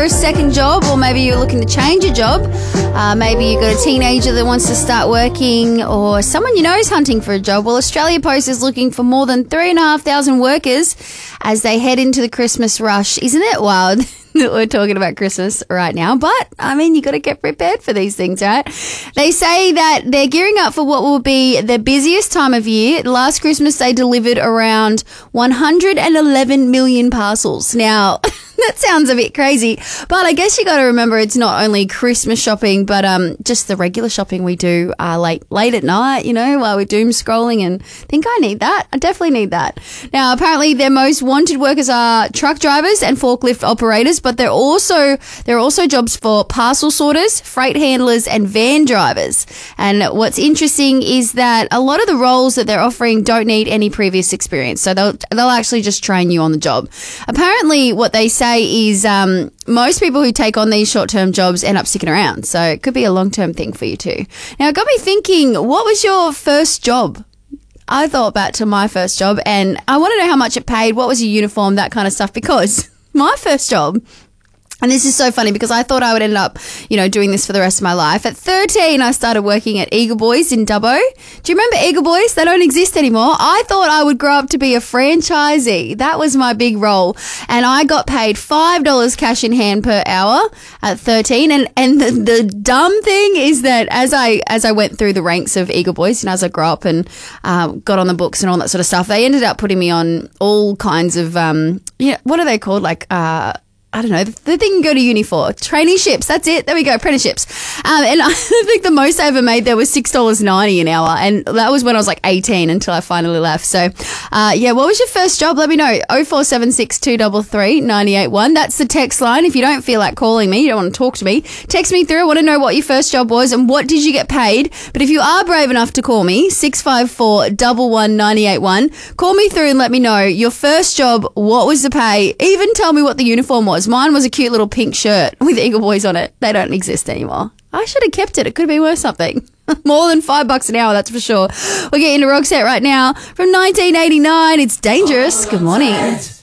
a second job, or maybe you're looking to change a job. Maybe you've got a teenager that wants to start working, or someone you know is hunting for a job. Well, Australia Post is looking for more than 3,500 workers as they head into the Christmas rush. Isn't it wild that we're talking about Christmas right now? But, I mean, you got to get prepared for these things, right? They say that they're gearing up for what will be the busiest time of year. Last Christmas, they delivered around 111 million parcels. Now, that sounds a bit crazy, but I guess you got to remember it's not only Christmas shopping, but just the regular shopping we do late at night, you know, while we're doom scrolling, and think I need that. I definitely need that. Now, apparently their most wanted workers are truck drivers and forklift operators, but there are also jobs for parcel sorters, freight handlers, and van drivers. And what's interesting is that a lot of the roles that they're offering don't need any previous experience, so they'll actually just train you on the job. Apparently, what they say is most people who take on these short-term jobs end up sticking around, so it could be a long-term thing for you too. Now, it got me thinking, what was your first job? I thought back to my first job, and I want to know how much it paid, what was your uniform, that kind of stuff, because my first job, and this is so funny because I thought I would end up, you know, doing this for the rest of my life. At 13, I started working at Eagle Boys in Dubbo. Do you remember Eagle Boys? They don't exist anymore. I thought I would grow up to be a franchisee. That was my big role. And I got paid $5 cash in hand per hour at 13. And the dumb thing is that as I went through the ranks of Eagle Boys, and as I grew up and got on the books and all that sort of stuff, they ended up putting me on all kinds of, what are they called? Like, I don't know, the thing you go to uni for. Traineeships, that's it. There we go, apprenticeships. And I think the most I ever made there was $6.90 an hour. And that was when I was like 18 until I finally left. So, what was your first job? Let me know. 0476 233 981. That's the text line. If you don't feel like calling me, you don't want to talk to me, text me through. I want to know what your first job was and what did you get paid. But if you are brave enough to call me, 654 11981, call me through and let me know your first job, what was the pay, even tell me what the uniform was. Mine was a cute little pink shirt with Eagle Boys on it. They don't exist anymore. I should have kept it. It could have been worth something. More than $5 an hour, that's for sure. We're getting into Roxette right now from 1989. It's Dangerous. Good morning.